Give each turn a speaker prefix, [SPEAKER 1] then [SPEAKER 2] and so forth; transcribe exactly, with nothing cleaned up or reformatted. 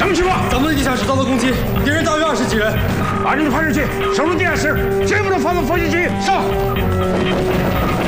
[SPEAKER 1] 什么情况？
[SPEAKER 2] 咱们的地下室遭到攻击，敌人大约二十几人。
[SPEAKER 1] 把你们派出去守住地下室，绝不能发动伏击区。
[SPEAKER 2] 上。